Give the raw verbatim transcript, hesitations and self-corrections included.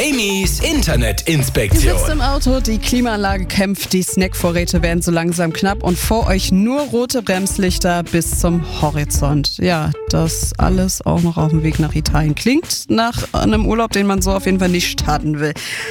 Amy's Du Internetinspektion. sitzt im Auto, die Klimaanlage kämpft, die Snackvorräte werden so langsam knapp und vor euch nur rote Bremslichter bis zum Horizont. Ja, das alles auch noch auf dem Weg nach Italien. Klingt nach einem Urlaub, den man so auf jeden Fall nicht starten will.